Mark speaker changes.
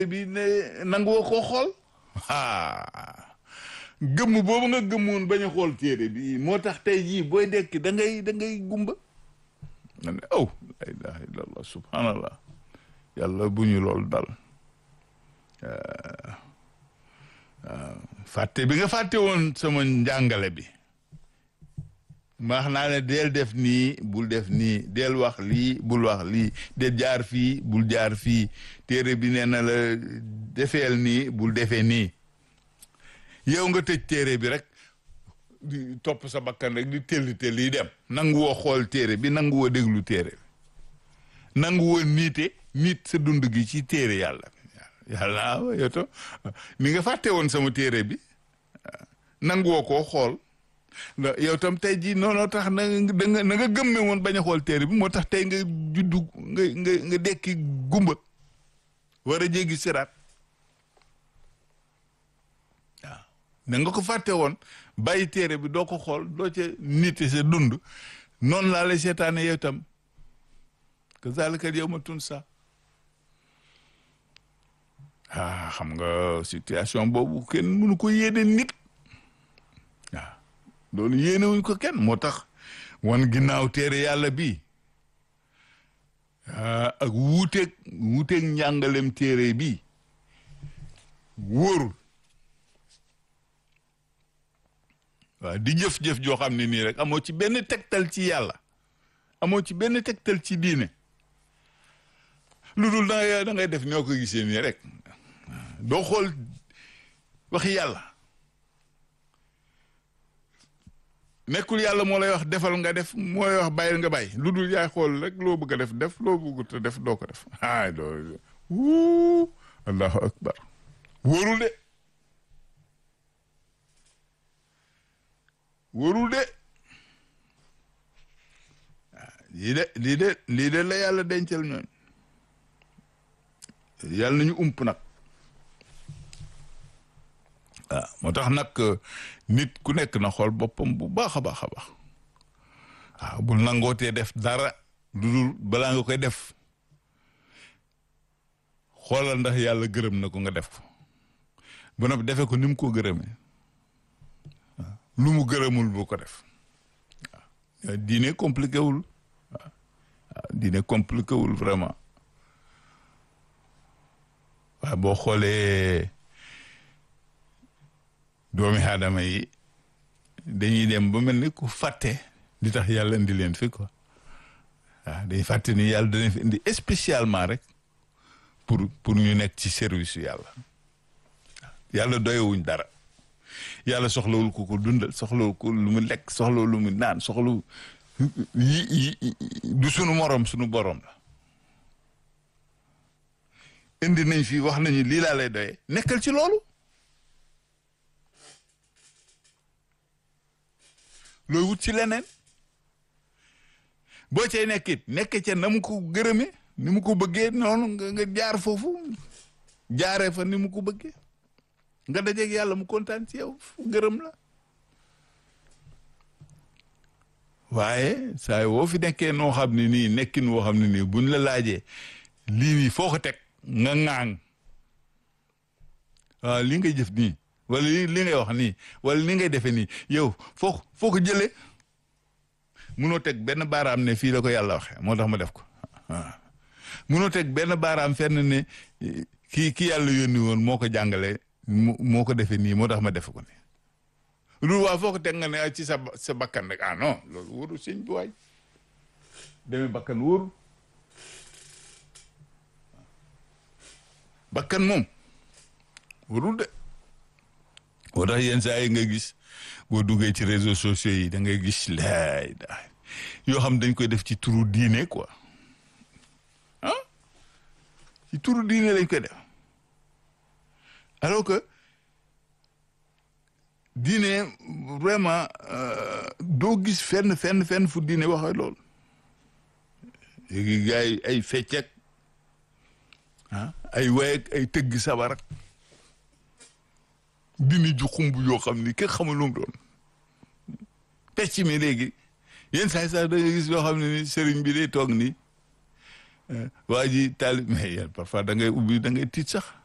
Speaker 1: bi ne nangoo koo xool gëmm boobu nga gëmmoon bañ a xool téere bi moo tax tey jii booy dekki da ngay gumba nga ne la ilaha illallah subhanallah yàlla bu ñu lool dal fàtte bi nga fàtte woon sama njàngale bi maax naa ne deel def nii bul def nii deel wax lii bul wax lii deel jaar fii bul jaar fii téere bi nee na la defeel nii bul defee nii yow nga tëj téere bi rek di topp sa bakkan rek di telli dem nangu woo xool téere bi nangu woo déglu téere bi nangu woo nit sa dund gi ci téere yàlla yow to ni nga fàtte woon sama téere bi nangu woo koo xool yow tam tey jii noonu tax na nga gëmme woon bañ a xool téere bi moo tax tey nga juddu nga dekki gumba war a jéggi siraat waaw na nga ko fàtte woon bàyyi téere bi doo ko xool doo ca nite sa dund noonu laa lay seetaane yow tam kazalika yawma tunsa xam nga situation boobu kenn mënu ko yéene nit waaw loolu yéene wuñ ko kenn moo tax wan ginnaaw téere yàlla bi ak wuuteeg njàngalem téere bi wóorul waaw di jëf-jëf joo xam ne nii rek amoo ci benn tegtal ci yàlla amoo ci benn tegtal ci diine lu dul da ngay def ñoo ko gisee nii rek doo xool waxi yàlla nekkul yàlla moo lay wax defal nga def moo lay wax bàyyil nga bàyyi lu dul yaay xool rek loo bëgg a def loo bëggut a def doo ko def doo allahu akbar wóorul de lii de la yàlla dencal ñooñ yàlla nañu ump nag waaw moo tax nag nit ku nekk na xool boppam bu baax a baax a baax waaw bul nangootee def dara lu dul balaa nga koy def xoolal ndax yàlla gërëm na ko nga def ko ba noppi defee ko ni mu ko gërëmee waaw lu mu gërëmul bu ko def waaw diine compliqué wul waaw diine compliqué wul vraiment waaw boo xoolee doomi aadama yi dañuy dem ba mel ni ku fàtte li tax yàlla indi leen fi quoi waaw dañuy fàtte ni yàlla dana fi indi spécialement rek pour ñu nekk ci service yu yàlla yàlla doyewuñ dara yàlla soxlawul ku ko dundal soxlawul ko lu mu lekk soxlawul lu mu naan soxlawul du sunu morom sunu borom la indi nañ fi wax nañu lii laa lay doyee nekkal ci loolu looy wut ci leneen boo cay nekkit nekk ca na mu ko gërëme ni mu ko bëggee noonu nga jaar foofu jaaree fa ni mu ko bëggee nga dajeeg yàlla mu kontaan ci yow gërëm la waaye saa woo fi nekkee noo xam ne nii nekkin woo xam ne nii buñ la laajee lii nii foo ko teg nga ŋaang waaw li ngay jëf nii wala li ngay wax nii wala li ngay defee nii yow foo ko jëlee munoo teg benn baaraam ne fii la ko yàlla waxee moo tax ma def ko waaw munoo teg benn baaraam fenn ne kii yàlla yónni woon moo ko jàngalee moo ko defee nii moo tax ma def ko nii loolu waa foo ko teg nga ne ci sa bakkan rek non loolu wóorul sëñ bi waay demee bakkan wóorul bakkan moom wóorul de moo tax yenn saa yi nga gis boo duggee ci réseaux sociaux yi da ngay gis laay yoo xam dañ koy def ci turu diine quoi ci turu diine lañ koy def alors que diine vraiment doo gis fenn fu diine waxee loolu léegi gars yi ay feccek ay wayek ay tëgg sabar ak dini ju xumb yoo xam ni kenn xamul lu mu doon pecc mi léegi yenn saa da nga gis yoo xam ne ni sëriñ bi day toog ni waa ji taalib mais yéen parfois da ngay ubbi da ngay tiit sax